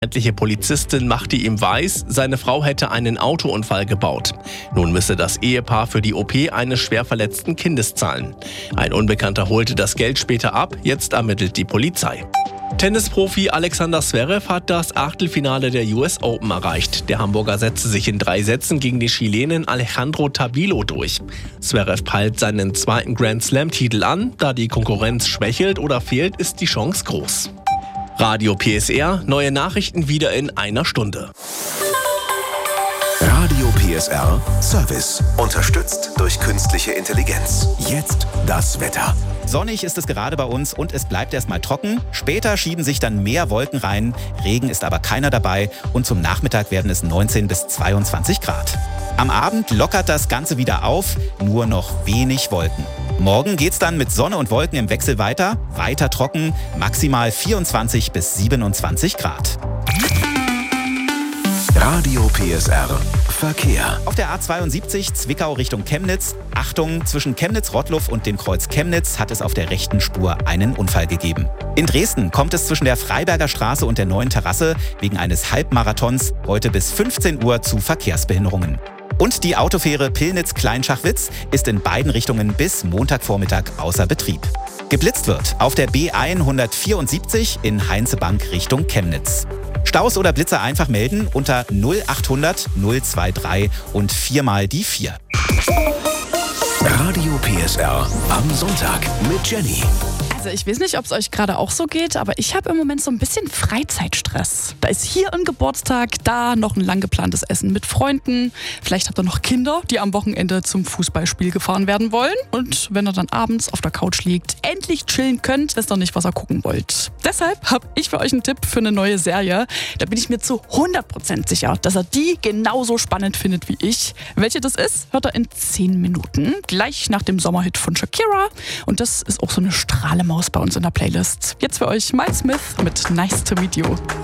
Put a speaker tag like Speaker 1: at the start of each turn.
Speaker 1: Eine Polizistin machte ihm weiß, seine Frau hätte einen Autounfall gebaut. Nun müsse das Ehepaar für die OP eines schwer verletzten Kindes zahlen. Ein Unbekannter holte das Geld später ab, jetzt ermittelt die Polizei. Tennisprofi Alexander Zverev hat das Achtelfinale der US Open erreicht. Der Hamburger setzte sich in 3 Sätzen gegen den Chilenen Alejandro Tabilo durch. Zverev peilt seinen 2. Grand Slam-Titel an. Da die Konkurrenz schwächelt oder fehlt, ist die Chance groß. Radio PSR, neue Nachrichten wieder in einer Stunde.
Speaker 2: Radio PSR Service, unterstützt durch künstliche Intelligenz. Jetzt das Wetter.
Speaker 3: Sonnig ist es gerade bei uns und es bleibt erstmal trocken. Später schieben sich dann mehr Wolken rein. Regen ist aber keiner dabei und zum Nachmittag werden es 19 bis 22 Grad. Am Abend lockert das Ganze wieder auf, nur noch wenig Wolken. Morgen geht's dann mit Sonne und Wolken im Wechsel weiter trocken, maximal 24 bis 27 Grad.
Speaker 2: Radio PSR Verkehr.
Speaker 3: Auf der A72 Zwickau Richtung Chemnitz. Achtung, zwischen Chemnitz-Rottluff und dem Kreuz Chemnitz hat es auf der rechten Spur einen Unfall gegeben. In Dresden kommt es zwischen der Freiberger Straße und der Neuen Terrasse wegen eines Halbmarathons heute bis 15 Uhr zu Verkehrsbehinderungen. Und die Autofähre Pillnitz-Kleinschachwitz ist in beiden Richtungen bis Montagvormittag außer Betrieb. Geblitzt wird auf der B174 in Heinzebank Richtung Chemnitz. Staus oder Blitzer einfach melden unter 0800 023 und 4 mal die 4.
Speaker 2: Radio PSR am Sonntag mit Jenny.
Speaker 4: Also ich weiß nicht, ob es euch gerade auch so geht, aber ich habe im Moment so ein bisschen Freizeitstress. Da ist hier ein Geburtstag, da noch ein lang geplantes Essen mit Freunden. Vielleicht habt ihr noch Kinder, die am Wochenende zum Fußballspiel gefahren werden wollen. Und wenn ihr dann abends auf der Couch liegt, endlich chillen könnt, wisst ihr nicht, was ihr gucken wollt. Deshalb habe ich für euch einen Tipp für eine neue Serie. Da bin ich mir zu 100% sicher, dass ihr die genauso spannend findet wie ich. Welche das ist, hört ihr in 10 Minuten. Gleich nach dem Sommerhit von Shakira. Und das ist auch so eine Strahlemaus bei uns in der Playlist. Jetzt für euch Miles Smith mit Nice to Meet You.